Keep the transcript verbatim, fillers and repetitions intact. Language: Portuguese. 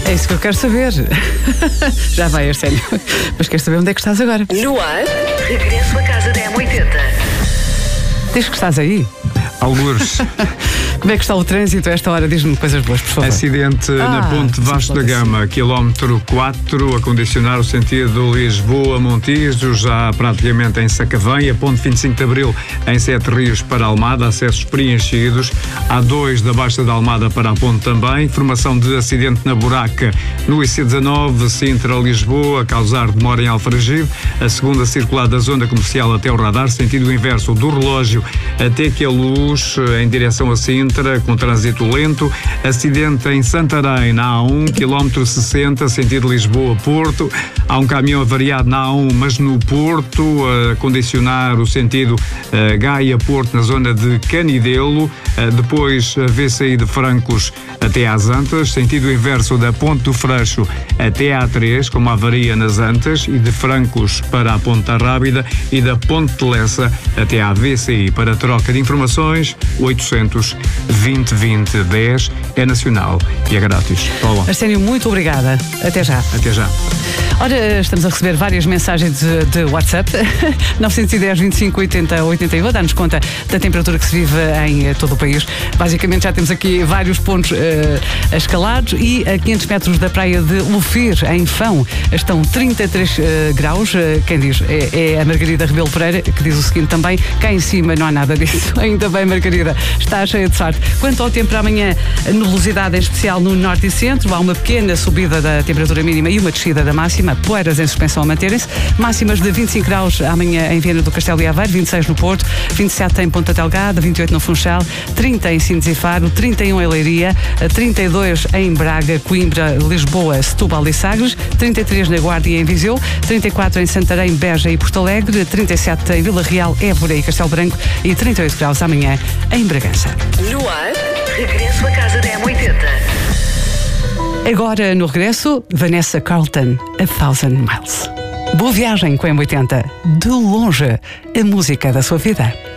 É isso que eu quero saber. Já vai, Arsénio. Mas quero saber onde é que estás agora. No ar, regresso a casa da M oitenta. Diz que estás aí. Algures. Como é que está o trânsito a esta hora? Diz-me coisas boas, por favor. Acidente ah, na Ponte Vasco da Gama, quilómetro quatro, a condicionar o sentido Lisboa-Montijo, já praticamente em Sacavém. A Ponte vinte e cinco de Abril em Sete Rios para Almada, acessos preenchidos. A dois da Baixa da Almada para a Ponte também. Informação de acidente na Buraca no I C dezanove, Sintra-Lisboa, a causar demora em Alfragide. A segunda circular da zona comercial até o radar, sentido inverso do relógio até que a luz, em direção a Sintra, com trânsito lento. Acidente em Santarém, na A um, quilómetro sessenta, sentido Lisboa-Porto. Há um caminhão avariado na A um, mas no Porto, a condicionar o sentido uh, Gaia-Porto, na zona de Canidelo. Uh, depois, a V C I de Francos até às Antas, sentido inverso da Ponte do Freixo até à A três, com uma avaria nas Antas, e de Francos para a Ponta Rábida, e da Ponte de Lessa até à V C I. Para troca de informações, oitocentos, vinte, vinte, dez, é nacional e é grátis. Olá. Arsénio, muito obrigada. Até já. Até já. Ora, estamos a receber várias mensagens de, de WhatsApp. nove um zero, vinte e cinco, oitenta, oitenta e um. Dá-nos conta da temperatura que se vive em todo o país. Basicamente, já temos aqui vários pontos uh, escalados, e a quinhentos metros da praia de Lufir, em Fão, estão trinta e três uh, graus. Uh, quem diz? É, é a Margarida Rebelo Pereira, que diz o seguinte também: cá em cima não há nada disso. Ainda bem, Margarida, está cheia de sorte. Quanto ao tempo para amanhã, nebulosidade em especial no norte e centro. Há uma pequena subida da temperatura mínima e uma descida da máxima. Poeiras em suspensão a manterem-se. Máximas de vinte e cinco graus amanhã em Viana do Castelo e Aveiro, vinte e seis no Porto, vinte e sete em Ponta Delgada, vinte e oito no Funchal, trinta em Sines e Faro, trinta e um em Leiria, trinta e dois em Braga, Coimbra, Lisboa, Setúbal e Sagres, trinta e três na Guarda e em Viseu, trinta e quatro em Santarém, Beja e Porto Alegre, trinta e sete em Vila Real, Évora e Castelo Branco, e trinta e oito graus amanhã em Bragança. No ar, regresso a casa da M oitenta. Agora, no regresso, Vanessa Carlton, A Thousand Miles. Boa viagem com a M oitenta. De longe, a música da sua vida.